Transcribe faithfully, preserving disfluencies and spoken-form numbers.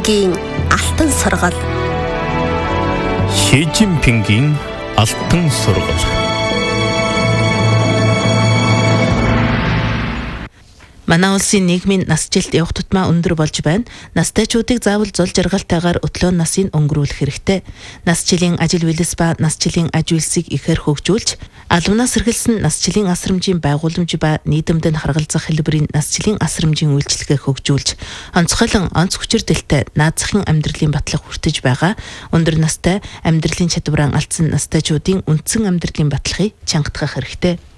Жинпингийн алтан сургал. Ши Жинпингийн алтан сургал. Манай улсын нийгмийн нас жилд явах тутмаа өндөр болж байна. Настайчуудыг заавал зул жаргалтайгаар өтлөө насыг өнгөрүүлэх хэрэгтэй. Нас жилийн ажил үйлс ба нас жилийн аж үйлсийг ихээр хөгжүүлж, албанаас эргэлсэн нас жилийн асрамжийн байгууламж ба нийгэмдэд харгалзах хэлбэрийн нас жилийн асрамжийн үйлчлэгээ хөгжүүлж, онцгойлон онц хүчирдэлтэй наазахын амьдралын батлах хүртэж байгаа өндөр настай амьдралын чадвараа алдсан настайчуудын үндсэн амьдралын батлахыг чангатгах хэрэгтэй.